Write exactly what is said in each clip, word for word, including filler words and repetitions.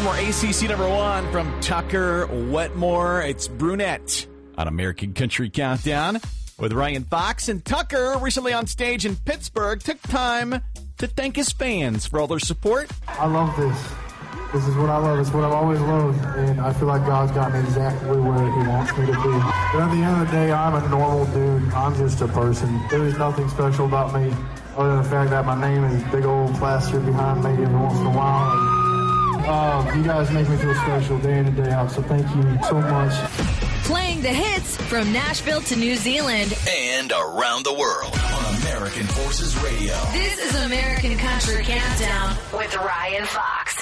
more A C C number one from Tucker Wetmore. It's Brunette on American Country Countdown with Ryan Fox. And Tucker, recently on stage in Pittsburgh, took time to thank his fans for all their support. I love this. This is what I love. It's what I've always loved. And I feel like God's got me exactly where He wants me to be. But at the end of the day, I'm a normal dude. I'm just a person. There is nothing special about me other than the fact that my name is big old plastered behind me every once in a while. And, uh, you guys make me feel special day in and day out. So thank you so much. Playing the hits from Nashville to New Zealand and around the world on American Forces Radio. This is American Country Countdown with Ryan Fox.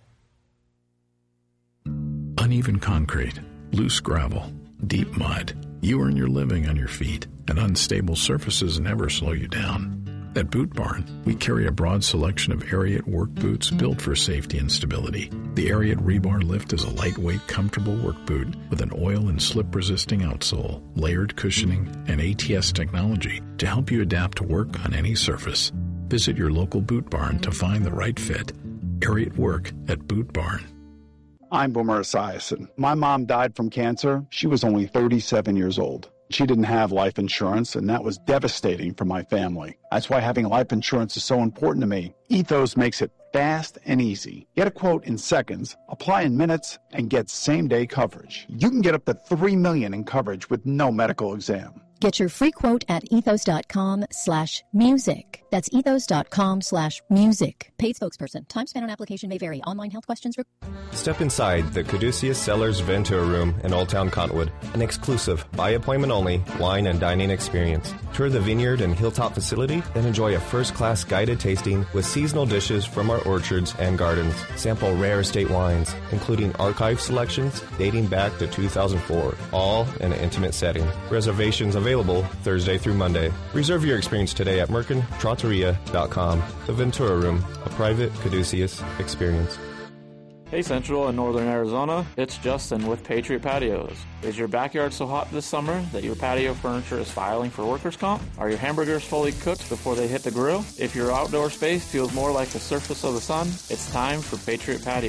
Uneven concrete, loose gravel, deep mud. You earn your living on your feet, and unstable surfaces never slow you down. At Boot Barn, we carry a broad selection of Ariat work boots built for safety and stability. The Ariat Rebar Lift is a lightweight, comfortable work boot with an oil and slip-resisting outsole, layered cushioning, and A T S technology to help you adapt to work on any surface. Visit your local Boot Barn to find the right fit. Ariat Work at Boot Barn. I'm Boomer Esiason. My mom died from cancer. She was only thirty-seven years old. She didn't have life insurance, and that was devastating for my family. That's why having life insurance is so important to me. Ethos makes it fast and easy. Get a quote in seconds, apply in minutes, and get same-day coverage. You can get up to three million dollars in coverage with no medical exam. Get your free quote at ethos.com slash music. That's ethos.com slash music. Paid spokesperson. Time spent on application may vary. Online health questions. Re- Step inside the Caduceus Cellars Ventura Room in Old Town Cottonwood. An exclusive, by appointment only, wine and dining experience. Tour the vineyard and hilltop facility, then enjoy a first-class guided tasting with seasonal dishes from our orchards and gardens. Sample rare estate wines, including archive selections dating back to two thousand four, all in an intimate setting. Reservations available Thursday through Monday. Reserve your experience today at merkin trattoria dot com. The Ventura Room, a private Caduceus experience. Hey Central and Northern Arizona, it's Justin with Patriot Patios. Is your backyard so hot this summer that your patio furniture is filing for workers' comp? Are your hamburgers fully cooked before they hit the grill? If your outdoor space feels more like the surface of the sun, it's time for Patriot Patios.